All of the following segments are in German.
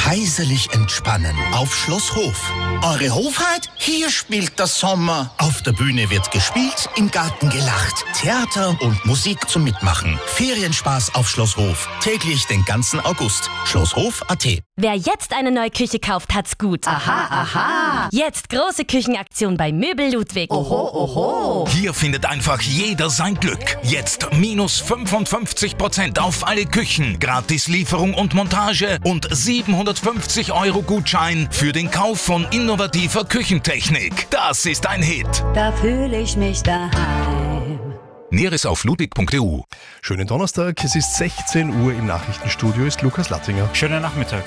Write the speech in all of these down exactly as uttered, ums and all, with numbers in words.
heiselig entspannen auf Schloss Hof. Eure Hofheit? Hier spielt der Sommer. Auf der Bühne wird gespielt, im Garten gelacht. Theater und Musik zum Mitmachen. Ferienspaß auf Schloss Hof. Täglich den ganzen August. Schlosshof punkt at. Wer jetzt eine neue Küche kauft, hat's gut. Aha, aha. Jetzt große Küchenaktion bei Möbel Ludwig. Oho, oho. Hier findet einfach jeder sein Glück. Jetzt minus fünfundfünfzig Prozent auf alle Küchen, Gratislieferung und Montage und siebenhundertfünfzig Euro Gutschein für den Kauf von innovativer Küchentechnik. Das ist ein Hit. Da fühle ich mich daheim. Näheres auf ludwig punkt e u. Schönen Donnerstag, es ist sechzehn Uhr, im Nachrichtenstudio ist Lukas Lattinger. Schönen Nachmittag.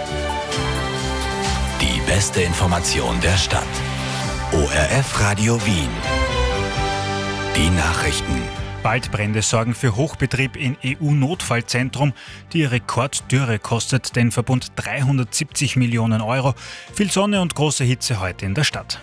Die beste Information der Stadt. O R F Radio Wien. Die Nachrichten. Waldbrände sorgen für Hochbetrieb in E U-Notfallzentrum. Die Rekorddürre kostet den Verbund dreihundertsiebzig Millionen Euro. Viel Sonne und große Hitze heute in der Stadt.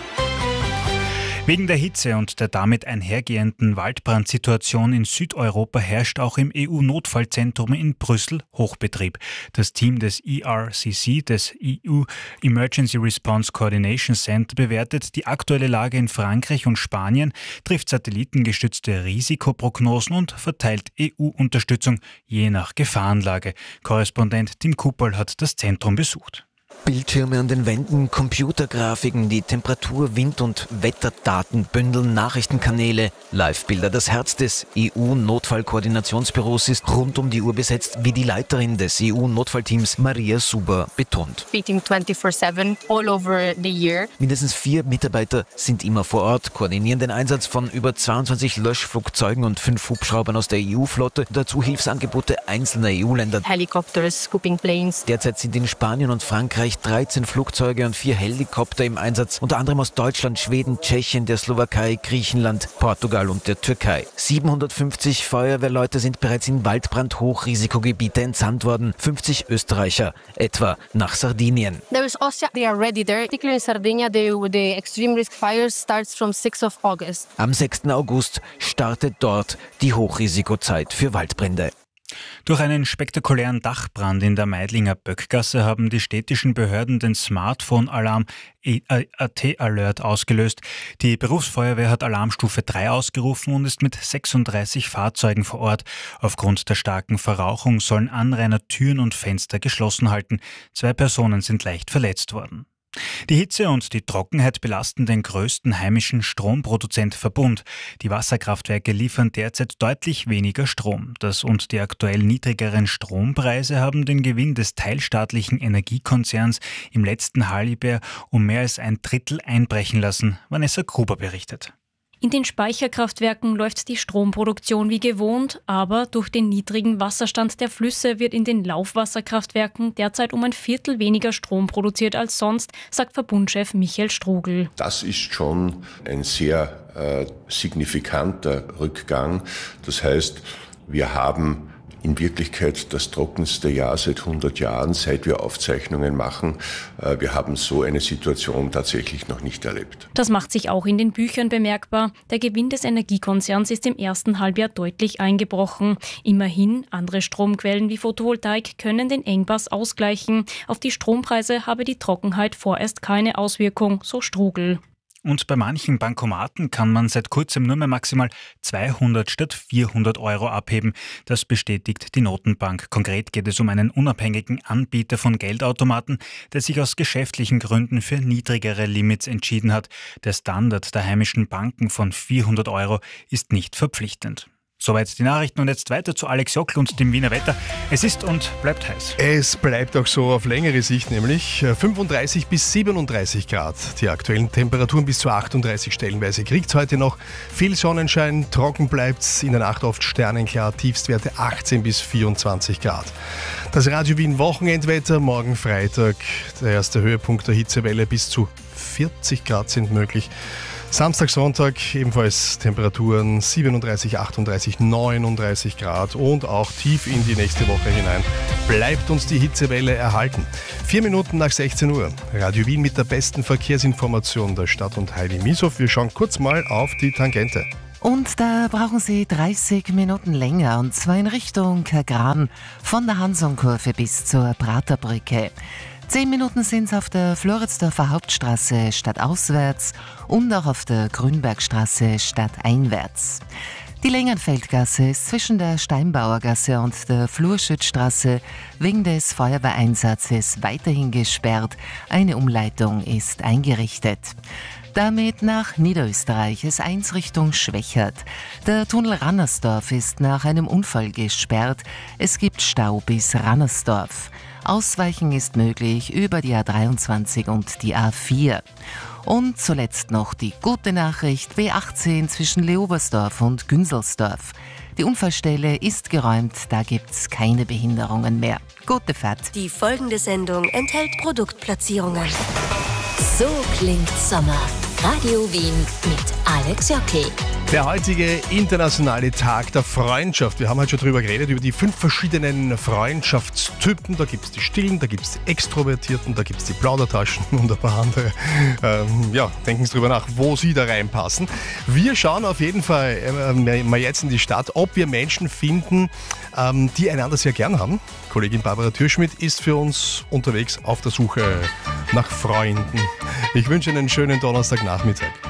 Wegen der Hitze und der damit einhergehenden Waldbrandsituation in Südeuropa herrscht auch im E U-Notfallzentrum in Brüssel Hochbetrieb. Das Team des E R C C, des E U Emergency Response Coordination Center, bewertet die aktuelle Lage in Frankreich und Spanien, trifft satellitengestützte Risikoprognosen und verteilt E U-Unterstützung je nach Gefahrenlage. Korrespondent Tim Kupperl hat das Zentrum besucht. Bildschirme an den Wänden, Computergrafiken, die Temperatur-, Wind- und Wetterdaten bündeln, Nachrichtenkanäle, Live-Bilder. Das Herz des E U-Notfallkoordinationsbüros ist rund um die Uhr besetzt, wie die Leiterin des E U-Notfallteams Maria Suber betont. vierundzwanzig sieben all over the year. Mindestens vier Mitarbeiter sind immer vor Ort, koordinieren den Einsatz von über zweiundzwanzig Löschflugzeugen und fünf Hubschraubern aus der E U-Flotte, dazu Hilfsangebote einzelner E U-Länder. Helicopters, scooping planes. Derzeit sind in Spanien und Frankreich dreizehn Flugzeuge und vier Helikopter im Einsatz, unter anderem aus Deutschland, Schweden, Tschechien, der Slowakei, Griechenland, Portugal und der Türkei. siebenhundertfünfzig Feuerwehrleute sind bereits in Waldbrand-Hochrisikogebiete entsandt worden, fünfzig Österreicher, etwa nach Sardinien. There is also, they are ready there. Particularly in Sardinia, the, the extreme risk fires starts from sixth of August. Am sechsten August startet dort die Hochrisikozeit für Waldbrände. Durch einen spektakulären Dachbrand in der Meidlinger Böckgasse haben die städtischen Behörden den Smartphone-Alarm A T-Alert ausgelöst. Die Berufsfeuerwehr hat Alarmstufe drei ausgerufen und ist mit sechsunddreißig Fahrzeugen vor Ort. Aufgrund der starken Verrauchung sollen Anrainer Türen und Fenster geschlossen halten. Zwei Personen sind leicht verletzt worden. Die Hitze und die Trockenheit belasten den größten heimischen Stromproduzentverbund. Die Wasserkraftwerke liefern derzeit deutlich weniger Strom. Das und die aktuell niedrigeren Strompreise haben den Gewinn des teilstaatlichen Energiekonzerns im letzten Halbjahr um mehr als ein Drittel einbrechen lassen. Vanessa Gruber berichtet. In den Speicherkraftwerken läuft die Stromproduktion wie gewohnt, aber durch den niedrigen Wasserstand der Flüsse wird in den Laufwasserkraftwerken derzeit um ein Viertel weniger Strom produziert als sonst, sagt Verbundchef Michael Strugl. Das ist schon ein sehr äh, signifikanter Rückgang. Das heißt, wir haben in Wirklichkeit das trockenste Jahr seit hundert Jahren, seit wir Aufzeichnungen machen. Wir haben so eine Situation tatsächlich noch nicht erlebt. Das macht sich auch in den Büchern bemerkbar. Der Gewinn des Energiekonzerns ist im ersten Halbjahr deutlich eingebrochen. Immerhin, andere Stromquellen wie Photovoltaik können den Engpass ausgleichen. Auf die Strompreise habe die Trockenheit vorerst keine Auswirkung, so Strugl. Und bei manchen Bankomaten kann man seit kurzem nur mehr maximal zweihundert statt vierhundert Euro abheben. Das bestätigt die Notenbank. Konkret geht es um einen unabhängigen Anbieter von Geldautomaten, der sich aus geschäftlichen Gründen für niedrigere Limits entschieden hat. Der Standard der heimischen Banken von vierhundert Euro ist nicht verpflichtend. Soweit die Nachrichten und jetzt weiter zu Alex Jockl und dem Wiener Wetter. Es ist und bleibt heiß. Es bleibt auch so auf längere Sicht, nämlich fünfunddreißig bis siebenunddreißig Grad. Die aktuellen Temperaturen bis zu achtunddreißig stellenweise kriegt es heute noch. Viel Sonnenschein, trocken bleibt's, in der Nacht oft sternenklar, Tiefstwerte achtzehn bis vierundzwanzig Grad. Das Radio Wien Wochenendwetter, morgen Freitag, der erste Höhepunkt der Hitzewelle, bis zu vierzig Grad sind möglich. Samstag, Sonntag ebenfalls Temperaturen siebenunddreißig, achtunddreißig, neununddreißig Grad und auch tief in die nächste Woche hinein bleibt uns die Hitzewelle erhalten. Vier Minuten nach sechzehn Uhr. Radio Wien mit der besten Verkehrsinformation der Stadt und Heidi Mieshoff. Wir schauen kurz mal auf die Tangente. Und da brauchen Sie dreißig Minuten länger, und zwar in Richtung Kagran von der Hansonkurve bis zur Praterbrücke. Zehn Minuten sind es auf der Floridsdorfer Hauptstraße stadtauswärts und auch auf der Grünbergstraße stadteinwärts. Die Längenfeldgasse ist zwischen der Steinbauergasse und der Flurschützstraße wegen des Feuerwehreinsatzes weiterhin gesperrt. Eine Umleitung ist eingerichtet. Damit nach Niederösterreich, S eins Richtung Schwächert. Der Tunnel Rannersdorf ist nach einem Unfall gesperrt. Es gibt Stau bis Rannersdorf. Ausweichen ist möglich über die A dreiundzwanzig und die A vier. Und zuletzt noch die gute Nachricht: B achtzehn zwischen Leobersdorf und Günselsdorf. Die Unfallstelle ist geräumt, da gibt's keine Behinderungen mehr. Gute Fahrt. Die folgende Sendung enthält Produktplatzierungen. So klingt Sommer. Radio Wien mit Alex Jockey. Der heutige internationale Tag der Freundschaft. Wir haben halt schon drüber geredet, über die fünf verschiedenen Freundschaftstypen. Da gibt es die Stillen, da gibt es die Extrovertierten, da gibt es die Plaudertaschen und ein paar andere. Ähm, ja, denken Sie drüber nach, wo Sie da reinpassen. Wir schauen auf jeden Fall äh, mal jetzt in die Stadt, ob wir Menschen finden, ähm, die einander sehr gern haben. Kollegin Barbara Türschmidt ist für uns unterwegs auf der Suche nach Freunden. Ich wünsche Ihnen einen schönen Donnerstagnachmittag.